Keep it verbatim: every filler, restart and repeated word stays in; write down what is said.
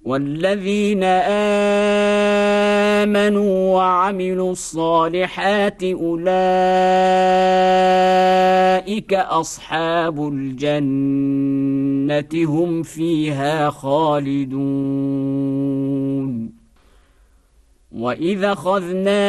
والذين آمنوا وعملوا الصالحات أولئك أصحاب الجنة هم فيها خالدون. وإذا أخذنا